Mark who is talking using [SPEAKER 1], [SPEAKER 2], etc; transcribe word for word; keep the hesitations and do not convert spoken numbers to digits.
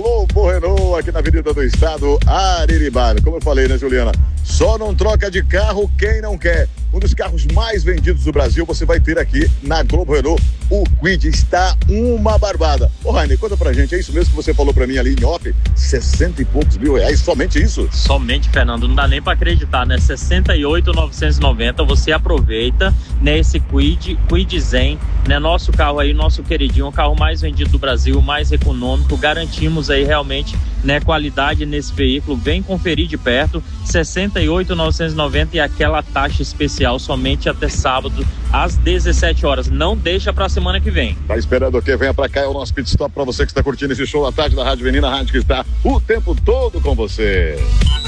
[SPEAKER 1] Globo Renault, aqui na Avenida do Estado, Araribá. Como eu falei, né, Juliana? Só não troca de carro quem não quer. Um dos carros mais vendidos do Brasil você vai ter aqui na Globo Renault. O Kwid está uma barbada. Ô, Rainer, conta pra gente, é isso mesmo que você falou pra mim ali em off? sessenta e poucos mil reais, somente isso?
[SPEAKER 2] Somente, Fernando, não dá nem pra acreditar, né? sessenta e oito mil novecentos e noventa, você aproveita, né, esse Kwid, Kwid Zen, né, nosso carro aí, nosso queridinho, o carro mais vendido do Brasil, mais econômico, garantimos aí realmente, né, qualidade nesse veículo. Vem conferir de perto, sessenta e oito mil novecentos e noventa e aquela taxa especial somente até sábado às dezessete horas. Não deixa pra semana que vem.
[SPEAKER 1] Tá esperando o quê? Venha pra cá, é o nosso pit stop pra você que está curtindo esse show da tarde da Rádio Menina, a rádio que está o tempo todo com você.